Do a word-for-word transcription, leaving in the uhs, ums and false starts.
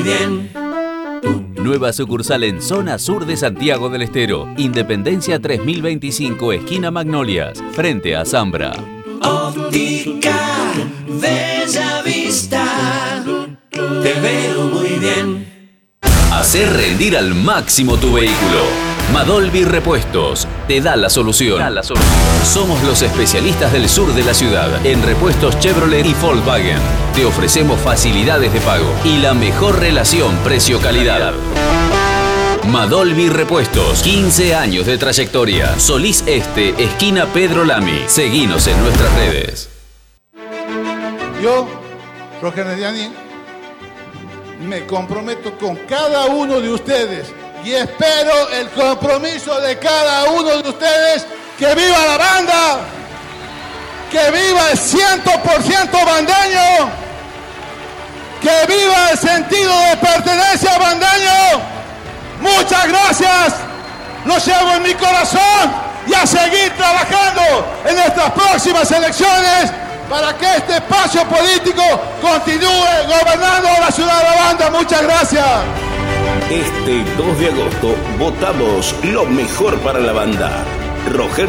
Bien. Nueva sucursal en zona sur de Santiago del Estero. Independencia tres mil veinticinco, esquina Magnolias, frente a Zambra. Óptica Bella Vista. Te veo muy bien. Hacer rendir al máximo tu vehículo. Madolvi Repuestos te da la solución. Da la solución. Somos los especialistas del sur de la ciudad en repuestos Chevrolet y Volkswagen. Te ofrecemos facilidades de pago y la mejor relación precio-calidad. Madolvi Repuestos, quince años de trayectoria. Solís Este, esquina Pedro Lamy. Seguinos en nuestras redes. Yo, Roger Nediani, me comprometo con cada uno de ustedes y espero el compromiso de cada uno de ustedes. ¡Que viva la banda! ¡Que viva el cien por ciento bandeño! ¡Que viva el sentido de pertenencia bandeño! ¡Muchas gracias! Lo llevo en mi corazón y a seguir trabajando en estas próximas elecciones para que este espacio político continúe gobernando la ciudad de la banda. Muchas gracias. Este dos de agosto votamos lo mejor para la banda. Roger